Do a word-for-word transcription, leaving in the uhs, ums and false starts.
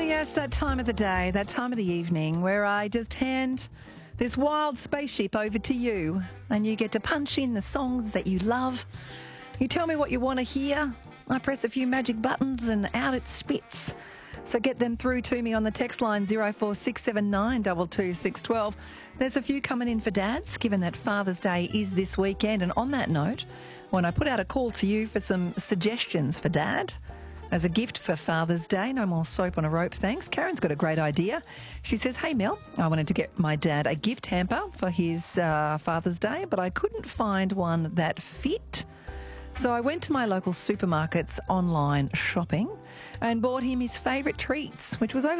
yes, that time of the day, that time of the evening where I just hand this wild spaceship over to you and you get to punch in the songs that you love. You tell me what you want to hear. I press a few magic buttons and out it spits. So get them through to me on the text line zero four six seven nine two two six one two. There's a few coming in for dads, given that Father's Day is this weekend. And on that note, when I put out a call to you for some suggestions for dad, as a gift for Father's Day, no more soap on a rope, thanks. Karen's got a great idea. She says, hey, Mel, I wanted to get my dad a gift hamper for his uh, Father's Day, but I couldn't find one that fit. So I went to my local supermarkets online shopping and bought him his favourite treats, which was over